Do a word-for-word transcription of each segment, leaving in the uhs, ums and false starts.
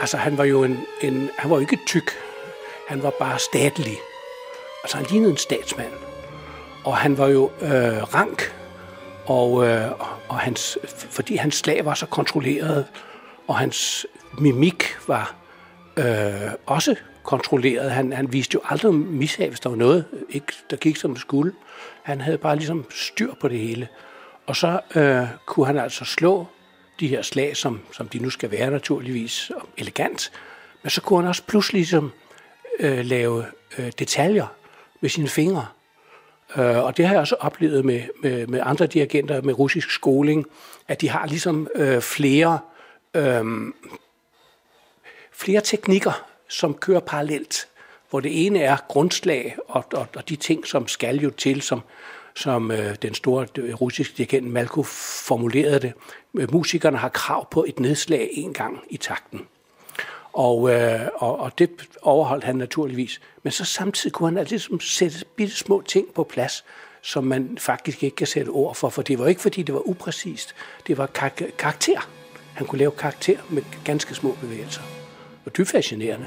Altså, han var jo en, en, han var jo ikke tyk. Han var bare statlig. Altså, han lignede en statsmand. Og han var jo øh, rank, og, øh, og hans, fordi hans slag var så kontrolleret, og hans mimik var øh, også kontrolleret. Han, han viste jo aldrig mishag, hvis der var noget, ikke, der gik som det skulle. Han havde bare ligesom styr på det hele. Og så øh, kunne han altså slå de her slag, som, som de nu skal være naturligvis, elegant. Men så kunne han også pludselig ligesom, øh, lave øh, detaljer med sine fingre. Øh, og det har jeg også oplevet med, med, med andre dirigenter med russisk skoling, at de har ligesom øh, flere, øh, flere teknikker, som kører parallelt. Hvor det ene er grundslag og, og, og de ting, som skal jo til, som som øh, den store øh, russiske dirigent Malko formulerede det. Musikerne har krav på et nedslag en gang i takten. Og, øh, og, og det overholdt han naturligvis. Men så samtidig kunne han altså sætte bitte små ting på plads, som man faktisk ikke kan sætte ord for. For det var ikke, fordi det var upræcist. Det var kar- karakter. Han kunne lave karakter med ganske små bevægelser. Og dybt fascinerende.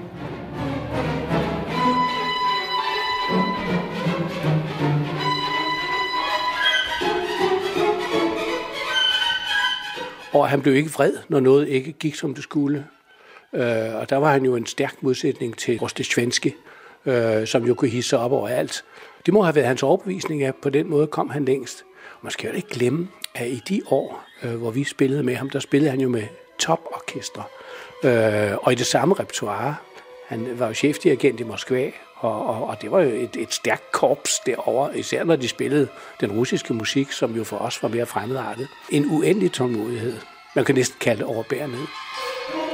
Og han blev ikke vred, når noget ikke gik, som det skulle. Øh, og der var han jo en stærk modsætning til Rostishvensky, øh, som jo kunne hisse sig op over alt. Det må have været hans overbevisning, at på den måde kom han længst. Og man skal jo ikke glemme, at i de år, øh, hvor vi spillede med ham, der spillede han jo med toporkester. Øh, og i det samme repertoire. Han var jo chefdirigent i Moskva, og, og, og det var jo et, et stærkt korps derovre, især når de spillede den russiske musik, som jo for os var mere fremmedartet. En uendelig tålmodighed. Man kan næsten kalde det overbærende.